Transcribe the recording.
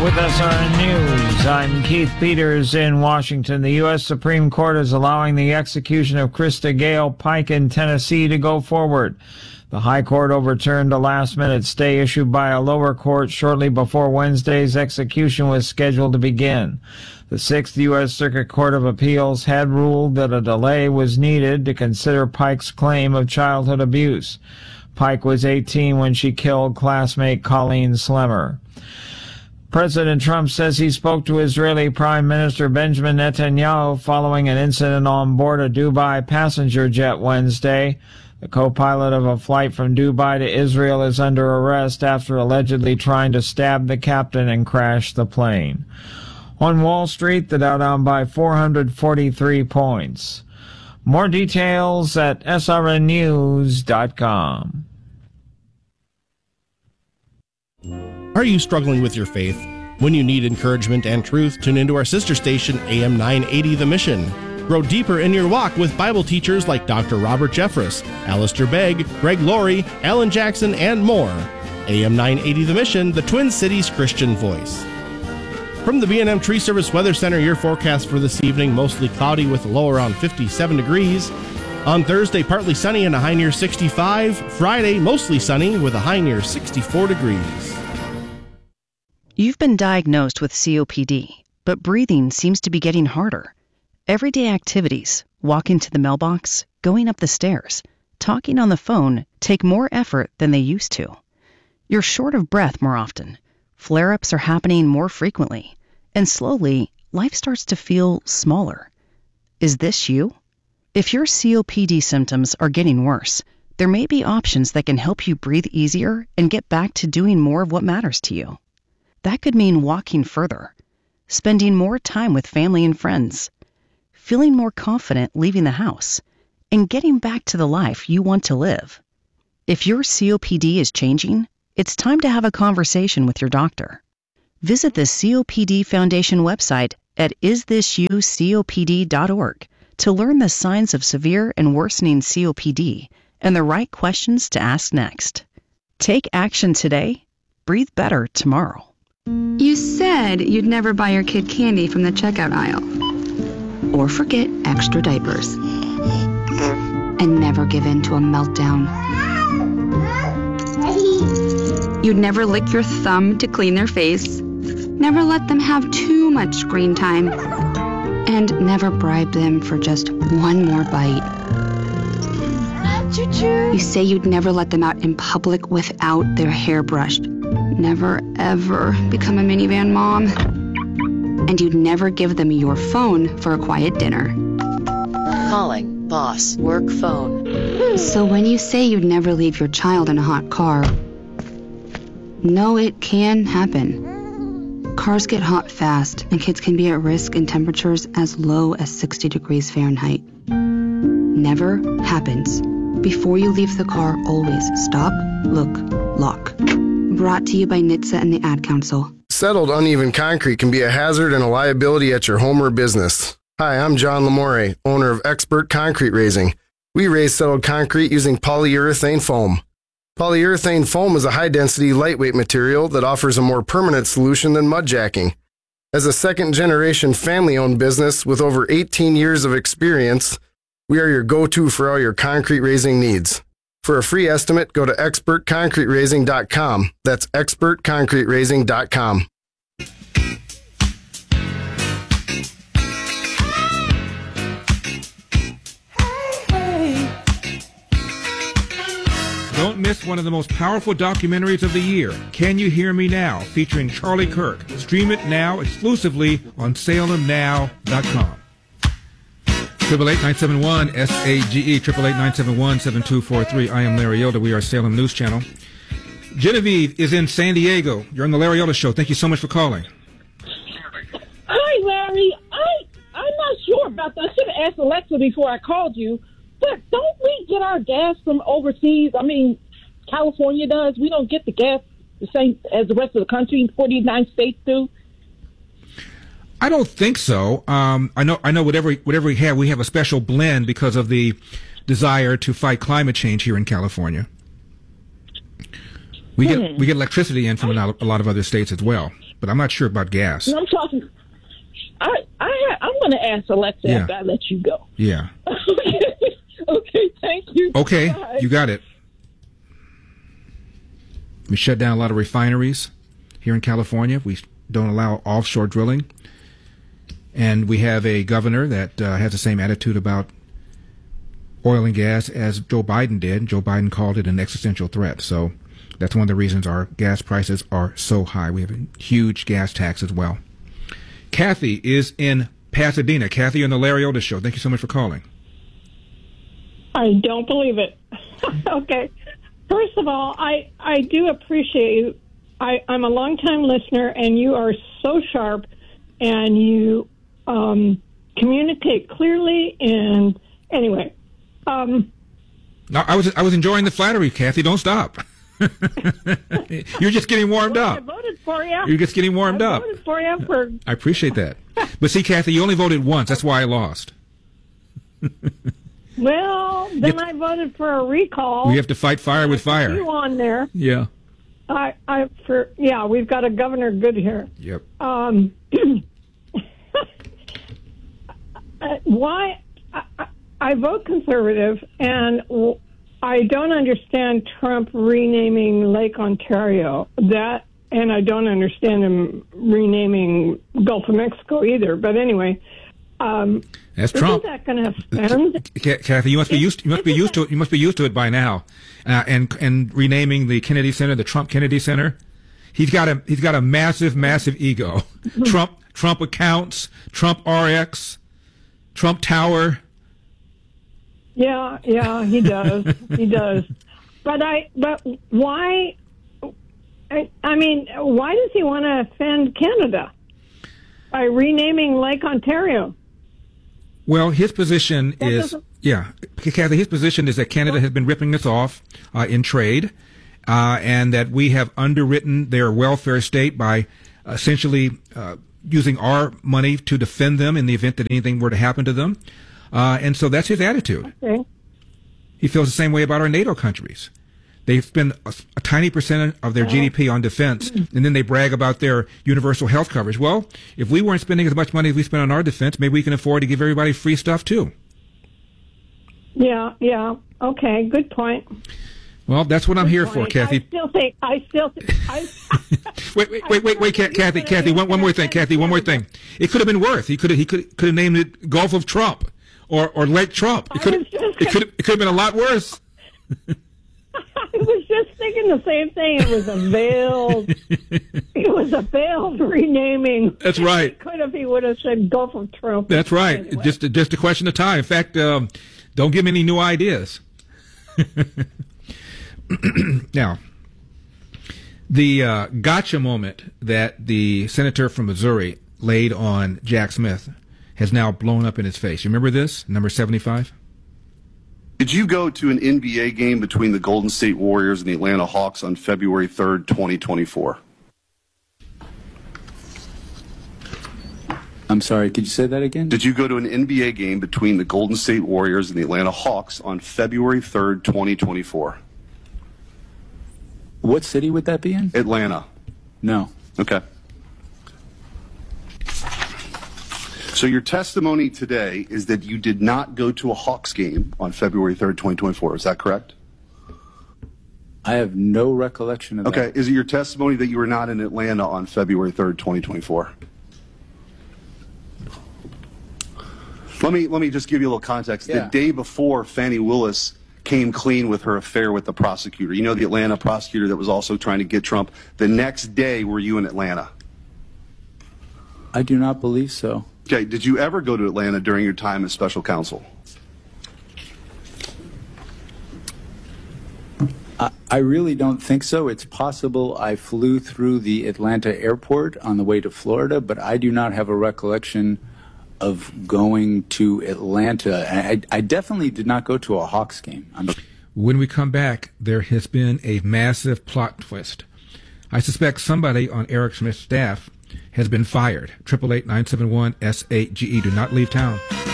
With SRN News, I'm Keith Peters in Washington. The U.S. Supreme Court is allowing the execution of Krista Gale Pike in Tennessee to go forward. The High Court overturned a last-minute stay issued by a lower court shortly before Wednesday's execution was scheduled to begin. The Sixth U.S. Circuit Court of Appeals had ruled that a delay was needed to consider Pike's claim of childhood abuse. Pike was 18 when she killed classmate Colleen Slemmer. President Trump says he spoke to Israeli Prime Minister Benjamin Netanyahu following an incident on board a Dubai passenger jet Wednesday. The co-pilot of a flight from Dubai to Israel is under arrest after allegedly trying to stab the captain and crash the plane. On Wall Street, the Dow down by 443 points. More details at srnnews.com. Are you struggling with your faith? When you need encouragement and truth, tune into our sister station, AM 980 The Mission. Grow deeper in your walk with Bible teachers like Dr. Robert Jeffress, Alistair Begg, Greg Laurie, Alan Jackson, and more. AM 980 The Mission, the Twin Cities Christian voice. From the B&M Tree Service Weather Center, your forecast for this evening, mostly cloudy with a low around 57 degrees. On Thursday, partly sunny and a high near 65. Friday, mostly sunny with a high near 64 degrees. You've been diagnosed with COPD, but breathing seems to be getting harder. Everyday activities, walking to the mailbox, going up the stairs, talking on the phone take more effort than they used to. You're short of breath more often. Flare-ups are happening more frequently. And slowly, life starts to feel smaller. Is this you? If your COPD symptoms are getting worse, there may be options that can help you breathe easier and get back to doing more of what matters to you. That could mean walking further, spending more time with family and friends, feeling more confident leaving the house, and getting back to the life you want to live. If your COPD is changing, it's time to have a conversation with your doctor. Visit the COPD Foundation website at isthisyoucopd.org to learn the signs of severe and worsening COPD and the right questions to ask next. Take action today. Breathe better tomorrow. You said you'd never buy your kid candy from the checkout aisle. Or forget extra diapers. And never give in to a meltdown. You'd never lick your thumb to clean their face. Never let them have too much screen time. And never bribe them for just one more bite. You say you'd never let them out in public without their hair brushed. Never, ever become a minivan mom. And you'd never give them your phone for a quiet dinner. Calling boss work phone. So when you say you'd never leave your child in a hot car, no, it can happen. Cars get hot fast, and kids can be at risk in temperatures as low as 60 degrees Fahrenheit. Never happens. Before you leave the car, always stop, look, lock. Brought to you by NHTSA and the Ad Council. Settled uneven concrete can be a hazard and a liability at your home or business. Hi, I'm John Lamore, owner of Expert Concrete Raising. We raise settled concrete using polyurethane foam. Polyurethane foam is a high-density, lightweight material that offers a more permanent solution than mud jacking. As a second-generation family-owned business with over 18 years of experience, we are your go-to for all your concrete raising needs. For a free estimate, go to expertconcreteraising.com. That's expertconcreteraising.com. Don't miss one of the most powerful documentaries of the year, Can You Hear Me Now, featuring Charlie Kirk. Stream it now exclusively on SalemNow.com. 888-971-SAGE, 888-971-7243. I am Larry Elder. We are Salem News Channel. Genevieve is in San Diego. You're on the Larry Elder Show. Thank you so much for calling. Hi, Larry. I'm not sure about that. I should have asked Alexa before I called you. But don't we get our gas from overseas? I mean, California does. We don't get the gas the same as the rest of the country. 49 states do. I don't think so. I know. Whatever we have a special blend because of the desire to fight climate change here in California. We get electricity in from a lot of other states as well, but I'm not sure about gas. No, I'm talking. I'm going to ask Alexa after I let you go. Yeah. Okay. Thank you. Okay, Bye. you got it. We shut down a lot of refineries here in California. We don't allow offshore drilling. And we have a governor that has the same attitude about oil and gas as Joe Biden did. Joe Biden called it an existential threat. So that's one of the reasons our gas prices are so high. We have a huge gas tax as well. Kathy is in Pasadena. Kathy, you're on the Larry Elder Show. Thank you so much for calling. I don't believe it. Okay. First of all, I do appreciate you. I'm a longtime listener, and you are so sharp, and you communicate clearly. And anyway, no, I was enjoying the flattery, Kathy. Don't stop. You're just getting warmed up. I voted for you. You're just getting warmed up. I voted for you. I appreciate that. But see, Kathy, you only voted once. That's why I lost. Well, then I voted for a recall. We have to fight fire with fire. You on there? Yeah. We've got a Governor Good here. Yep. Why I vote conservative, and I don't understand Trump renaming Lake Ontario. And I don't understand him renaming Gulf of Mexico either. But anyway, that's Trump. Isn't that going to offend? Kathy, you must be used to it. You must be used to it by now. And renaming the Kennedy Center, the Trump Kennedy Center. He's got a massive ego. Trump accounts, Trump RX, Trump Tower. Yeah, he does. He does. But why? I mean, why does he want to offend Canada by renaming Lake Ontario? Well, his position is, Kathy, his position is that Canada has been ripping us off in trade, and that we have underwritten their welfare state by essentially using our money to defend them in the event that anything were to happen to them. And so that's his attitude. Okay. He feels the same way about our NATO countries. They spend a tiny percent of their GDP on defense, and then they brag about their universal health coverage. Well, if we weren't spending as much money as we spend on our defense, maybe we can afford to give everybody free stuff too. Yeah. Okay, good point. Well, that's what I'm here for, Kathy. I still think. Wait, Kathy, one more thing. Kathy, one more thing. It could have been worse. He could have named it Gulf of Trump or Lake Trump. It could have been a lot worse. I was just thinking the same thing. It was a veiled renaming. That's right. He would have said Gulf of Trump. That's right. Anyway. Just a question of time. In fact, don't give me any new ideas. Now, the gotcha moment that the senator from Missouri laid on Jack Smith has now blown up in his face. You remember this? Number 75? Did you go to an NBA game between the Golden State Warriors and the Atlanta Hawks on February 3rd, 2024? I'm sorry, could you say that again? Did you go to an NBA game between the Golden State Warriors and the Atlanta Hawks on February 3rd, 2024? What city would that be in? Atlanta. No. Okay. So your testimony today is that you did not go to a Hawks game on February 3rd, 2024. Is that correct? I have no recollection of that. Okay. Is it your testimony that you were not in Atlanta on February 3rd, 2024? Let me just give you a little context. Yeah. The day before Fani Willis came clean with her affair with the prosecutor, you know, the Atlanta prosecutor that was also trying to get Trump, the next day were you in Atlanta? I do not believe so. Okay, did you ever go to Atlanta during your time as special counsel? I really don't think so. It's possible I flew through the Atlanta airport on the way to Florida, but I do not have a recollection of going to Atlanta. I definitely did not go to a Hawks game. When we come back, there has been a massive plot twist. I suspect somebody on Eric Smith's staff has been fired. 888-971-SAGE. Do not leave town.